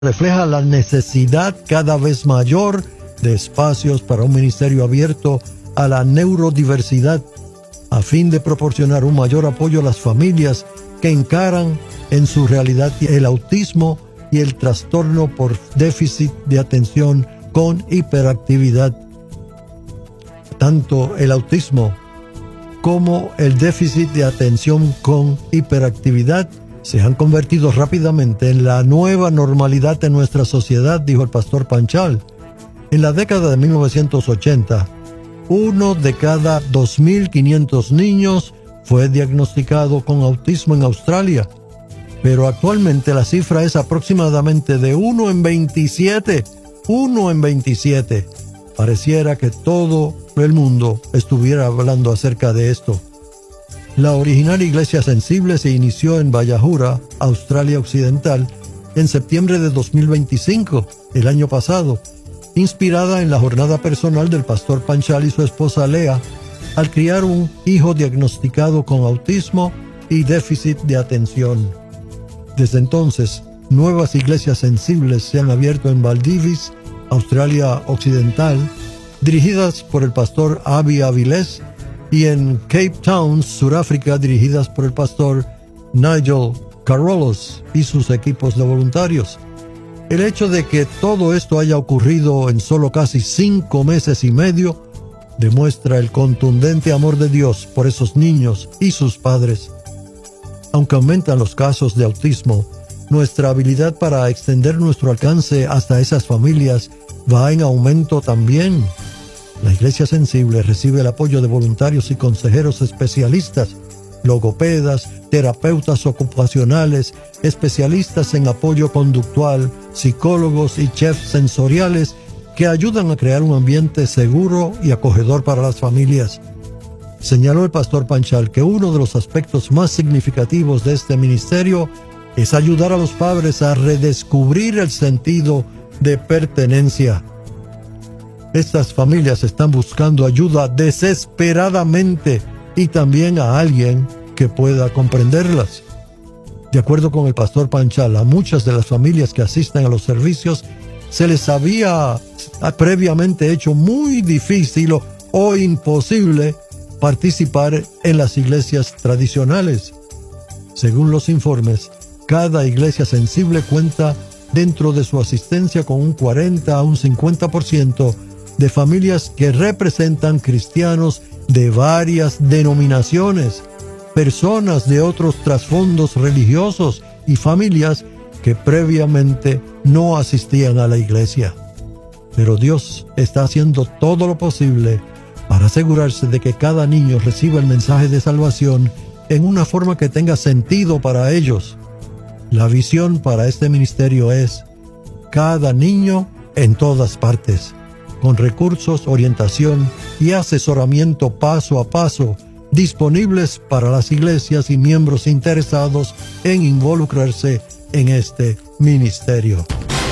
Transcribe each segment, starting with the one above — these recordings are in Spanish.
refleja la necesidad cada vez mayor de espacios para un ministerio abierto a la neurodiversidad, a fin de proporcionar un mayor apoyo a las familias que encaran en su realidad el autismo y el trastorno por déficit de atención con hiperactividad. Tanto el autismo como el déficit de atención con hiperactividad se han convertido rápidamente en la nueva normalidad en nuestra sociedad, dijo el pastor Panchal. En la década de 1980, 1 de cada 2.500 niños fue diagnosticado con autismo en Australia, pero actualmente la cifra es aproximadamente de 1 en 27. 1 en 27. Pareciera que todo el mundo estuviera hablando acerca de esto. La original Iglesia Sensible se inició en Bayahura, Australia Occidental, en septiembre de 2025, el año pasado, inspirada en la jornada personal del pastor Panchal y su esposa Lea, al criar un hijo diagnosticado con autismo y déficit de atención. Desde entonces, nuevas iglesias sensibles se han abierto en Maldives, Australia Occidental, dirigidas por el pastor Avi Avilés, y en Cape Town, Sudáfrica, dirigidas por el pastor Nigel Carolus y sus equipos de voluntarios. El hecho de que todo esto haya ocurrido en solo casi 5 meses y medio demuestra el contundente amor de Dios por esos niños y sus padres. Aunque aumentan los casos de autismo, nuestra habilidad para extender nuestro alcance hasta esas familias va en aumento también. La Iglesia Sensible recibe el apoyo de voluntarios y consejeros especialistas, logopedas, terapeutas ocupacionales, especialistas en apoyo conductual, psicólogos y chefs sensoriales que ayudan a crear un ambiente seguro y acogedor para las familias. Señaló el pastor Panchal que uno de los aspectos más significativos de este ministerio es ayudar a los padres a redescubrir el sentido de pertenencia. Estas familias están buscando ayuda desesperadamente y también a alguien que pueda comprenderlas. De acuerdo con el pastor Panchal, a muchas de las familias que asisten a los servicios se les había previamente hecho muy difícil o imposible participar en las iglesias tradicionales. Según los informes, cada iglesia sensible cuenta dentro de su asistencia con un 40 a un 50% de familias que representan cristianos de varias denominaciones, personas de otros trasfondos religiosos y familias que previamente no asistían a la iglesia. Pero Dios está haciendo todo lo posible para asegurarse de que cada niño reciba el mensaje de salvación en una forma que tenga sentido para ellos. La visión para este ministerio es cada niño en todas partes, con recursos, orientación y asesoramiento paso a paso, disponibles para las iglesias y miembros interesados en involucrarse en este ministerio.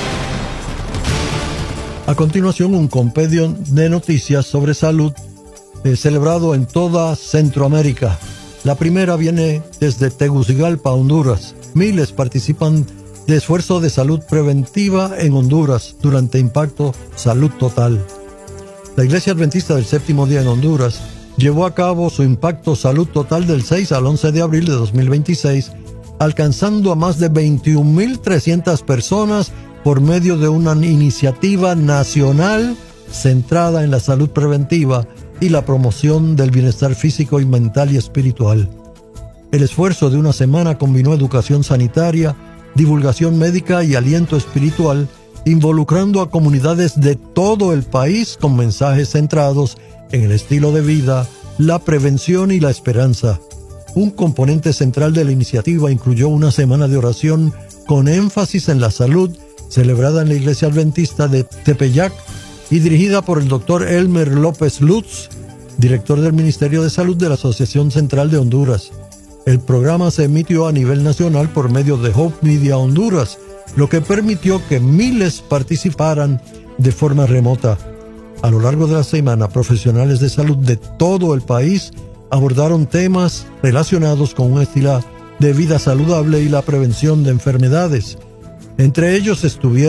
A continuación, un compendio de noticias sobre salud celebrado en toda Centroamérica. La primera viene desde Tegucigalpa, Honduras. Miles participan de esfuerzo de salud preventiva en Honduras durante Impacto Salud Total. La Iglesia Adventista del Séptimo Día en Honduras llevó a cabo su Impacto Salud Total del 6 al 11 de abril de 2026, alcanzando a más de 21.300 personas por medio de una iniciativa nacional centrada en la salud preventiva y la promoción del bienestar físico y mental y espiritual. El esfuerzo de una semana combinó educación sanitaria, divulgación médica y aliento espiritual, involucrando a comunidades de todo el país con mensajes centrados en el estilo de vida, la prevención y la esperanza. Un componente central de la iniciativa incluyó una semana de oración con énfasis en la salud, celebrada en la Iglesia Adventista de Tepeyac y dirigida por el Dr. Elmer López Lutz, director del Ministerio de Salud de la Asociación Central de Honduras. El programa se emitió a nivel nacional por medio de Hope Media Honduras, lo que permitió que miles participaran de forma remota. A lo largo de la semana, profesionales de salud de todo el país abordaron temas relacionados con un estilo de vida saludable y la prevención de enfermedades. Entre ellos estuvieron